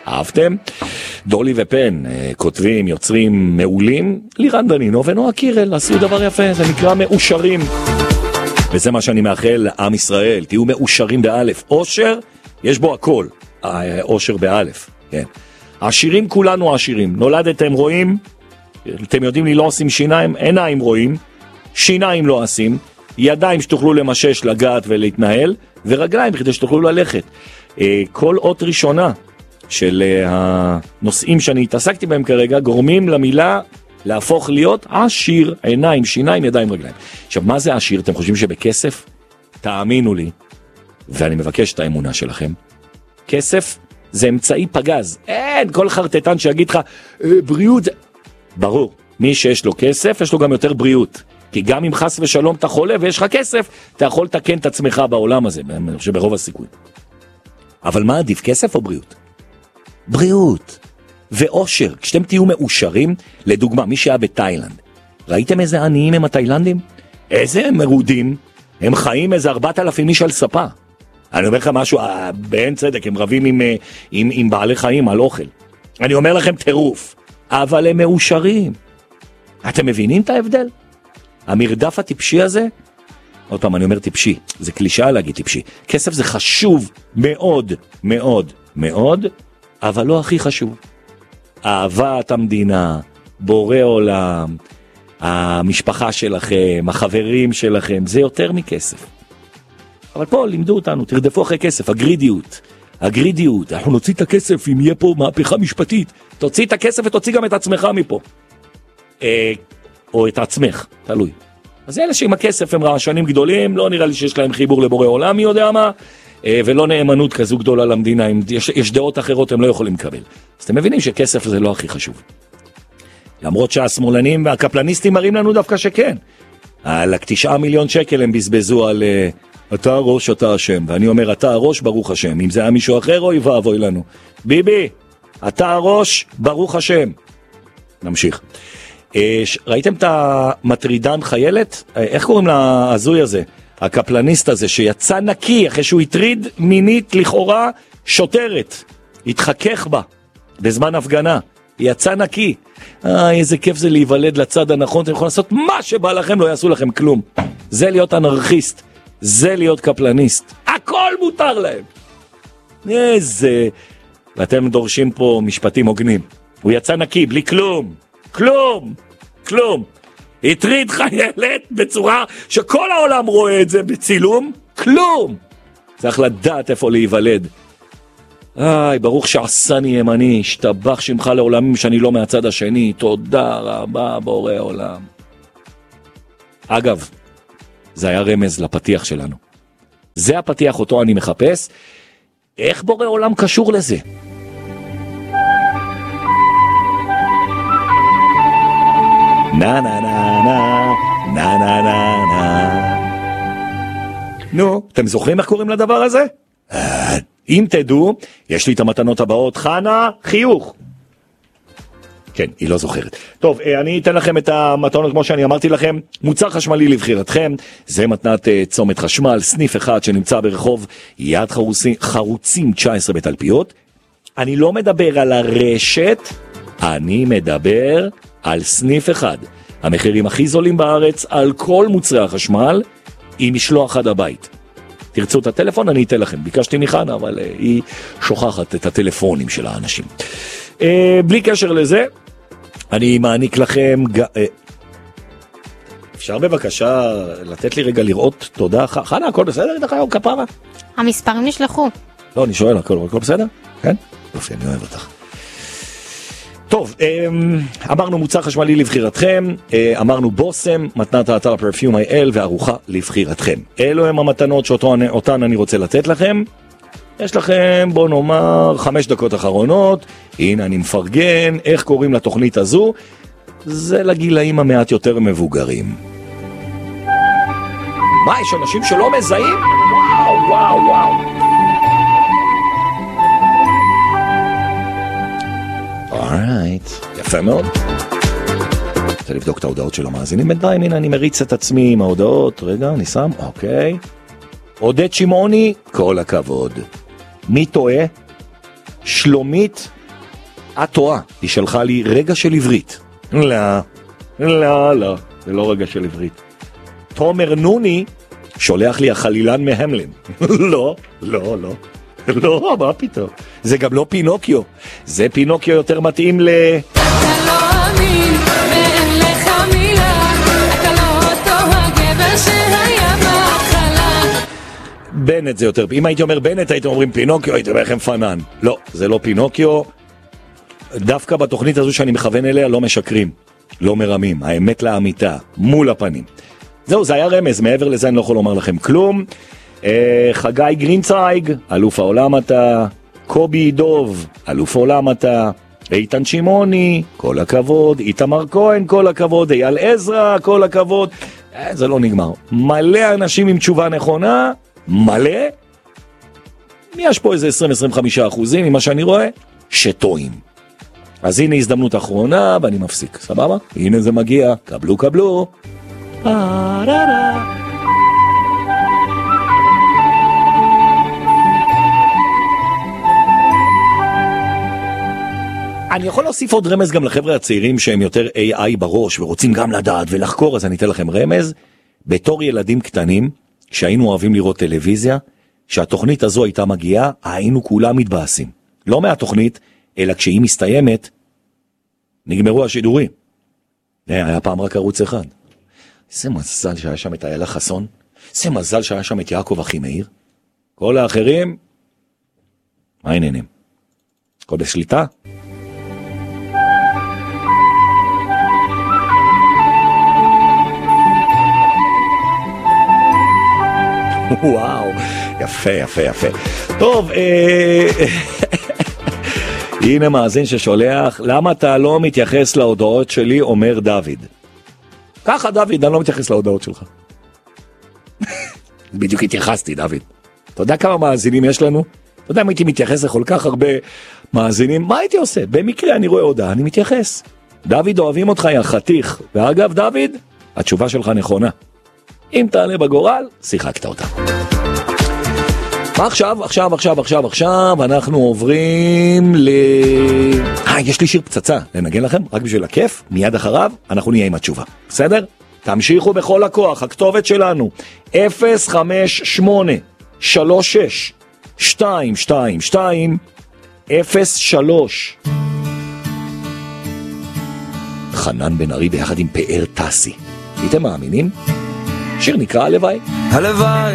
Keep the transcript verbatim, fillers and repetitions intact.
אהבתם? דולי ופן, כותבים, יוצרים מעולים, לירן דנינו ונועה קירל, עשו דבר יפה, זה נקרא מאושרים. וזה מה שאני מאחל לעם ישראל, תהיו מאושרים באלף. אושר, יש בו הכל. אושר באלף, כן. העשירים כולנו עשירים. נולדתם רואים, אתם יודעים לי לא עושים שיניים, עיניים רואים, שיניים לא עושים, ידיים שתוכלו למשש, לגעת ולהתנהל, ורגליים כדי שתוכלו ללכת. כל אות ראשונה של הנושאים שאני התעסקתי בהם כרגע, גורמים למילה להפוך להיות עשיר, עיניים, שיניים, ידיים, רגליים. עכשיו, מה זה עשיר? אתם חושבים שבכסף? תאמינו לי, ואני מבקש את האמונה שלכם. כסף זה אמצעי פגז. אין, כל חרטטן שיגיד לך, בריאות. ברור, מי שיש לו כסף, יש לו גם יותר בריאות. כי גם אם חס ושלום אתה חולה ויש לך כסף, אתה יכול לתקן את עצמך בעולם הזה, אני חושב ברוב הסיכוי. אבל מה עדיף, כסף או בריאות? בריאות. ואושר, כשאתם תהיו מאושרים, לדוגמה, מי שהיה בתאילנד, ראיתם איזה עניים הם התאילנדים? איזה הם מרודים? הם חיים איזה ארבעת אלפים איש על ספה. אני אומר לך משהו, באין צדק, הם רבים עם, עם, עם בעלי חיים על אוכל. אני אומר לכם טירוף, אבל הם מאושרים. אתם מבינים את ההבדל? המרדף הטיפשי הזה, עוד פעם אני אומר טיפשי, זה קלישאה להגיד טיפשי. כסף זה חשוב מאוד, מאוד, מאוד, אבל לא הכי חשוב. אהבת המדינה, בורא עולם, המשפחה שלכם, החברים שלכם, זה יותר מכסף. אבל פה לימדו אותנו, תרדפו אחרי כסף, הגרידיות, הגרידיות, אנחנו נוציא את הכסף אם יהיה פה מהפכה משפטית, תוציא את הכסף ותוציא גם את עצמך מפה. אה, או את עצמך, תלוי. אז אלה שעם הכסף הם רעשנים גדולים, לא נראה לי שיש להם חיבור לבורא עולם, מי יודע מה, ולא נאמנות כזו גדולה למדינה, אם יש, יש דעות אחרות הם לא יכולים לקבל. אז אתם מבינים שכסף זה לא הכי חשוב. למרות שהשמאלנים והקפלניסטים מראים לנו דווקא שכן. על תשעה מיליון שקל הם בזבזו על אתה הראש, אתה השם, ואני אומר אתה הראש, ברוך השם. אם זה היה מישהו אחר, אוי ואבוי לנו. ביבי, אתה הראש, ברוך השם. נמשיך. ראיתם את המטרידן חיילת? איך קוראים להזוי הזה? הקפלניסט הזה שיצא נקי אחרי שהוא הטריד מינית לכאורה שוטרת. התחכך בה בזמן הפגנה. יצא נקי. אה, איזה כיף זה להיוולד לצד הנכון. אתם יכולים לעשות מה שבא לכם, לא יעשו לכם כלום. זה להיות אנרכיסט. זה להיות קפלניסט. הכל מותר להם. איזה... ואתם דורשים פה משפטים הוגנים. הוא יצא נקי, בלי כלום. כלום. כלום. הטריד חיילת בצורה שכל העולם רואה את זה בצילום. כלום. צריך לדעת איפה להיוולד. איי, ברוך שעשני ימני, השתבח שמך לעולמים שאני לא מהצד השני. תודה רבה בורא עולם. אגב, זה היה רמז לפתיח שלנו. זה הפתיח אותו אני מחפש. איך בורא עולם קשור לזה? נה נה נה נה נה נה נה נה. נו, אתם זוכרים איך קוראים לדבר הזה? אם תדעו, יש לי את המתנות הבאות. חנה, חיוך. כן, היא לא זוכרת. טוב, אני אתן לכם את המתנות כמו שאני אמרתי לכם. מוצר חשמלי לבחירתכם, זה מתנת צומת חשמל, סניף אחד שנמצא ברחוב יד חרוצים, חרוצים תשע עשרה בתלפיות. אני לא מדבר על הרשת, אני מדבר על סניף אחד. המחירים הכי זולים בארץ על כל מוצרי החשמל, עם משלוח עד הבית. תרצו את הטלפון, אני אתן לכם. ביקשתי מחנה, אבל uh, היא שוכחת את הטלפונים של האנשים. Uh, בלי קשר לזה, אני מעניק לכם... ג... Uh, אפשר בבקשה לתת לי רגע לראות? תודה. חנה, הכל בסדר? איתך היום כפרה? המספרים נשלחו. לא, אני שואל, הכל, הכל בסדר? כן? יופי, אני אוהב אותך. טוב, אמרנו מוצר חשמלי לבחירתכם, אמרנו בוסם, מתנת האתר פרפיום איי אל וארוחה לבחירתכם. אלו הם המתנות שאותן אני רוצה לתת לכם. יש לכם, בוא נאמר, חמש דקות אחרונות. הנה אני מפרגן, איך קוראים לתוכנית הזו? זה לגילאים המעט יותר מבוגרים. מה, יש אנשים שלא מזהים? וואו, וואו, וואו. אורייט, יפה מאוד. רוצה לבדוק את ההודעות של המאזינים בינתיים. הנה אני מריץ את עצמי עם ההודעות. רגע, אני שם, אוקיי. עודד שמעוני, כל הכבוד. מי טועה? שלומית את טועה, היא שלחה לי רגע של עברית. לא, לא, לא, זה לא רגע של עברית. תומר נוני שולח לי החלילן מהמלין. לא, לא, לא. לא, מה פתאום? זה גם לא פינוקיו. זה פינוקיו יותר מתאים ל... אתה לא אמין, ואין לך מילה, אתה לא אותו הגבר שהיה בהתחלה. בנט זה יותר... אם הייתי אומר בנט, הייתם אומרים פינוקיו, הייתי אומר לכם פנן. לא, זה לא פינוקיו. דווקא בתוכנית הזו שאני מכוון אליה לא משקרים, לא מרמים, האמת לאמיתה, מול הפנים. זהו, זה היה רמז, מעבר לזה אני לא יכול לומר לכם כלום. אה, חגי גרינצייג, אלוף העולם אתה, קובי דוב, אלוף העולם אתה, איתן שימוני, כל הכבוד, איתמר כהן, כל הכבוד, אייל עזרא, כל הכבוד. אה, זה לא נגמר. מלא אנשים עם תשובה נכונה, מלא. יש פה איזה עשרים עד עשרים וחמישה אחוזים, ממה שאני רואה, שטועים. אז הנה הזדמנות אחרונה, ואני מפסיק, סבבה? הנה זה מגיע, קבלו קבלו. אני יכול להוסיף עוד רמז גם לחבר'ה הצעירים שהם יותר איי איי בראש ורוצים גם לדעת ולחקור, אז אני אתן לכם רמז. בתור ילדים קטנים, שהיינו אוהבים לראות טלוויזיה, שהתוכנית הזו הייתה מגיעה, היינו כולם מתבאסים. לא מהתוכנית, אלא כשהיא מסתיימת, נגמרו השידורים. היה פעם רק ערוץ אחד. איזה מזל שהיה שם את איילה חסון, איזה מזל שהיה שם את יעקב אחימאיר. כל האחרים, מה העניינים? הכל בשליטה? וואו, יפה, יפה, יפה. טוב, אה... הנה מאזין ששולח, למה אתה לא מתייחס להודעות שלי, אומר דוד. ככה דוד, אני לא מתייחס להודעות שלך. בדיוק התייחסתי, דוד. אתה יודע כמה מאזינים יש לנו? אתה יודע אם הייתי מתייחס לכל כך הרבה מאזינים, מה הייתי עושה? במקרה אני רואה הודעה, אני מתייחס. דוד, אוהבים אותך, יא חתיך. ואגב, דוד, התשובה שלך נכונה. אם תעלה בגורל, שיחקת אותה. מה עכשיו, עכשיו, עכשיו, עכשיו, עכשיו, אנחנו עוברים ל... אה, יש לי שיר פצצה, לנגן לכם, רק בשביל הכיף, מיד אחריו, אנחנו נהיה עם התשובה. בסדר? תמשיכו בכל הכוח, הכתובת שלנו, אפס חמש שמונה שלוש שש שתיים שתיים שתיים אפס שלוש. חנן בן ארי ביחד עם פאר טסי. הייתם מאמינים? שיר נקרא הלוואי. הלוואי